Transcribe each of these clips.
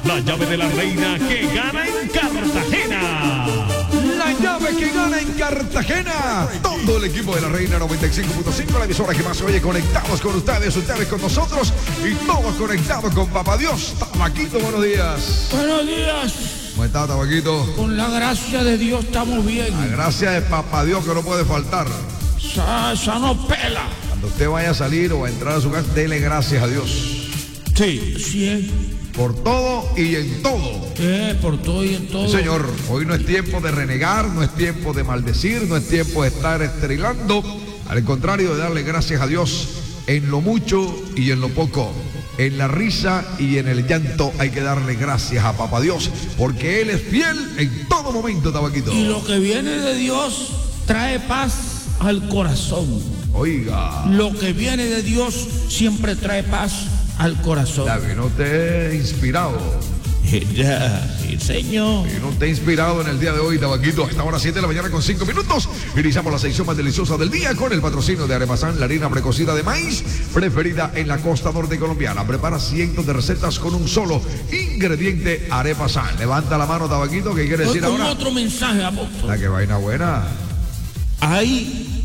La llave de la reina que gana en Cartagena. La llave que gana en Cartagena. Todo el equipo de la Reina 95.5, la emisora que más se oye, conectados con ustedes con nosotros y todos conectados con Papá Dios. Tabaquito, buenos días. Buenos días. ¿Cómo está, Tabaquito? Con la gracia de Dios estamos bien. La gracia de Papá Dios que no puede faltar. Esa no pela. Cuando usted vaya a salir o a entrar a su casa, dele gracias a Dios. Sí, sí es. Por todo y en todo. Por todo y en todo. Sí, señor, hoy no es tiempo de renegar, no es tiempo de maldecir, no es tiempo de estar estrilando. Al contrario, de darle gracias a Dios en lo mucho y en lo poco. En la risa y en el llanto hay que darle gracias a Papá Dios, porque Él es fiel en todo momento, Tabaquito. Y lo que viene de Dios trae paz al corazón. Oiga. Lo que viene de Dios siempre trae paz al corazón. Ya vino usted inspirado. Ya, sí, señor. Vino usted inspirado en el día de hoy, Tabaquito. A esta hora 7 de la mañana con 5 minutos. Iniciamos la sección más deliciosa del día con el patrocinio de Arepasán, la harina precocida de maíz preferida en la costa norte colombiana. Prepara cientos de recetas con un solo ingrediente, Arepasán. Levanta la mano, Tabaquito, ¿qué quiere decir ahora? Otro mensaje, apóstol. La que vaina buena. Hay,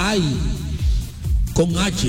con H.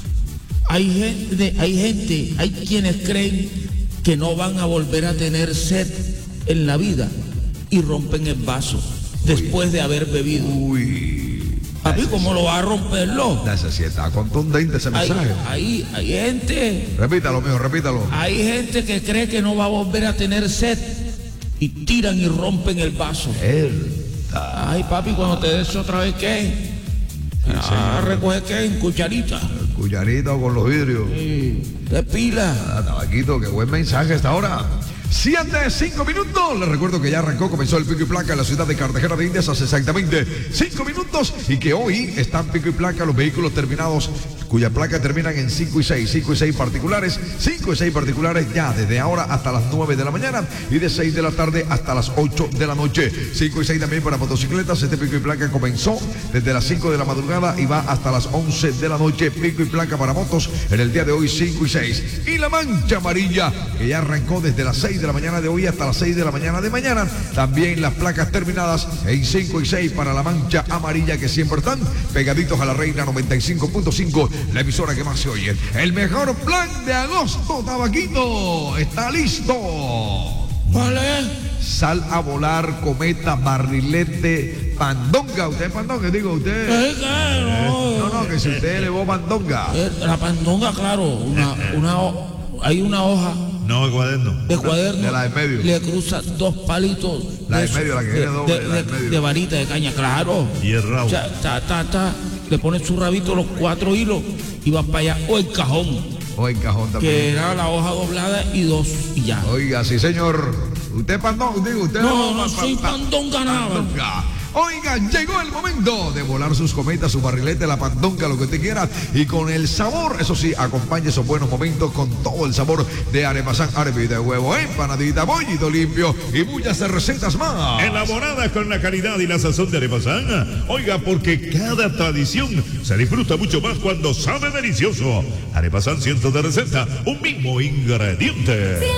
Hay gente, hay quienes creen que no van a volver a tener sed en la vida y rompen el vaso después de haber bebido. Uy. Papi, ¿cómo lo va a romperlo? Está contundente ese mensaje. Hay gente. Repítalo, mijo, repítalo. Hay gente que cree que no va a volver a tener sed y tiran y rompen el vaso. Ay, papi, cuando te des otra vez, ¿qué? Recoge qué en cucharita. Cucharita o con los vidrios. Sí, de pila. Tabaquito, qué buen mensaje hasta ahora. 7:05 minutos. Les recuerdo que ya arrancó, comenzó el pico y placa en la ciudad de Cartagena de Indias hace exactamente 5 minutos y que hoy están pico y placa los vehículos terminados cuya placa terminan en 5 y 6 particulares, 5 y 6 particulares ya desde ahora hasta las 9 de la mañana y de 6 de la tarde hasta las 8 de la noche. 5 y 6 también para motocicletas. Este pico y placa comenzó desde las 5 de la madrugada y va hasta las 11 de la noche. Pico y placa para motos en el día de hoy 5 y 6. Y la mancha amarilla que ya arrancó desde las 6 de la mañana de hoy hasta las 6 de la mañana de mañana. También las placas terminadas en 5 y 6 para la mancha amarilla que siempre están pegaditos a la Reina 95.5, la emisora que más se oye. El mejor plan de agosto, Tabaquito, está listo. ¿Cuál es? Sal a volar, cometa, barrilete, pandonga. ¿Usted es pandonga? Digo, usted. No, que si usted elevó pandonga. La pandonga, claro. Hay una hoja. No, de cuaderno. De cuaderno. De la de medio. Le cruza 2 palitos. La de medio, la que viene doble, la de medio. De varita de caña, claro. Y el rabo. O sea, le pone su rabito los 4 hilos y va para allá. O el cajón. O en cajón también. Que era la hoja doblada y 2 y ya. Oiga, sí, señor. ¿Usted es pandonga? Digo, usted No soy pandonga nada. Pandonga. Oiga, llegó el momento de volar sus cometas, su barrilete, la pandonga, lo que usted quiera. Y con el sabor, eso sí, acompañe esos buenos momentos con todo el sabor de Arepasán, arepita de huevo, empanadita, bollito limpio y muchas recetas más. Elaborada con la calidad y la sazón de Arepasán. Oiga, porque cada tradición se disfruta mucho más cuando sabe delicioso. Arepasán, cientos de recetas, un mismo ingrediente.